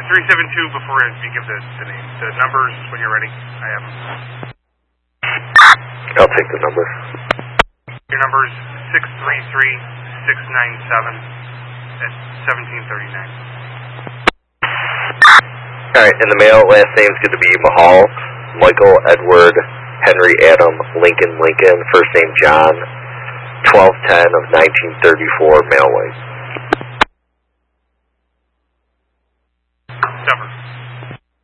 372 before you give the name. The numbers, when you're ready, I have them. I'll take the numbers. Your number is 633-697 at 1739. Alright, and the male last name is going to be Mahal, Michael Edward Henry Adam Lincoln, first name John, 1210 of 1934, male white.